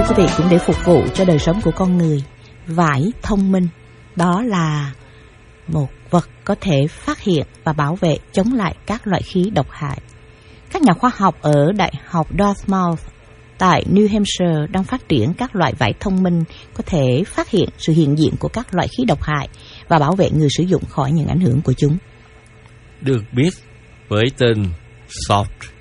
quý vị, cũng để phục vụ cho đời sống của con người. Vải thông minh, đó là một vật có thể phát hiện và bảo vệ chống lại các loại khí độc hại. Các nhà khoa học ở Đại học Dartmouth tại New Hampshire đang phát triển các loại vải thông minh có thể phát hiện sự hiện diện của các loại khí độc hại và bảo vệ người sử dụng khỏi những ảnh hưởng của chúng. Được biết với tên Soft,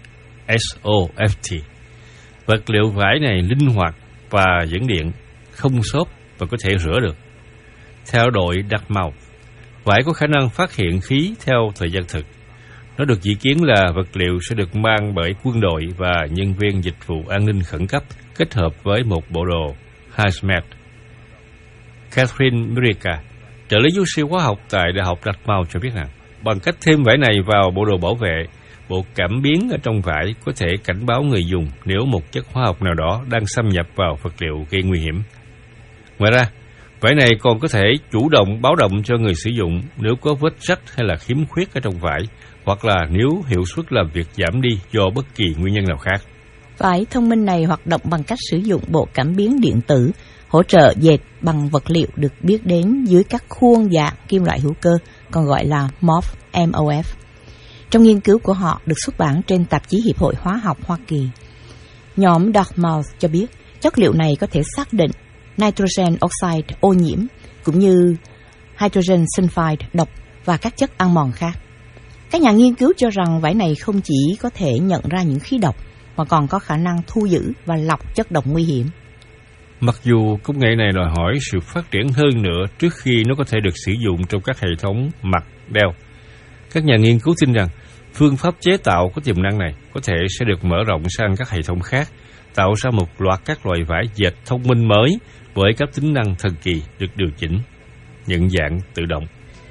S-O-F-T, vật liệu vải này linh hoạt và dẫn điện, không xốp và có thể rửa được. Theo đội Dartmouth, vải có khả năng phát hiện khí theo thời gian thực. Nó được dự kiến là vật liệu sẽ được mang bởi quân đội và nhân viên dịch vụ an ninh khẩn cấp kết hợp với một bộ đồ hazmat. Catherine Mirica, trợ lý giáo sư hóa học tại Đại học Dartmouth cho biết rằng, bằng cách thêm vải này vào bộ đồ bảo vệ, bộ cảm biến ở trong vải có thể cảnh báo người dùng nếu một chất hóa học nào đó đang xâm nhập vào vật liệu gây nguy hiểm. Ngoài ra, vải này còn có thể chủ động báo động cho người sử dụng nếu có vết rách hay là khiếm khuyết ở trong vải, hoặc là nếu hiệu suất làm việc giảm đi do bất kỳ nguyên nhân nào khác. Vải thông minh này hoạt động bằng cách sử dụng bộ cảm biến điện tử hỗ trợ dệt bằng vật liệu được biết đến dưới các khuôn dạng kim loại hữu cơ, còn gọi là MOF, MOF. Trong nghiên cứu của họ được xuất bản trên tạp chí Hiệp hội Hóa học Hoa Kỳ, nhóm Dartmouth cho biết chất liệu này có thể xác định nitrogen oxide ô nhiễm cũng như hydrogen sulfide độc và các chất ăn mòn khác. Các nhà nghiên cứu cho rằng vải này không chỉ có thể nhận ra những khí độc mà còn có khả năng thu giữ và lọc chất độc nguy hiểm. Mặc dù công nghệ này đòi hỏi sự phát triển hơn nữa trước khi nó có thể được sử dụng trong các hệ thống mặc đeo, các nhà nghiên cứu tin rằng phương pháp chế tạo có tiềm năng này có thể sẽ được mở rộng sang các hệ thống khác, tạo ra một loạt các loại vải dệt thông minh mới với các tính năng thần kỳ được điều chỉnh, nhận dạng tự động.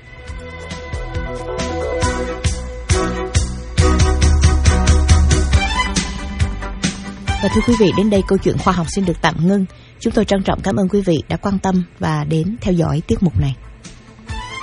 Và thưa quý vị, đến đây câu chuyện khoa học xin được tạm ngưng. Chúng tôi trân trọng cảm ơn quý vị đã quan tâm và đến theo dõi tiết mục này.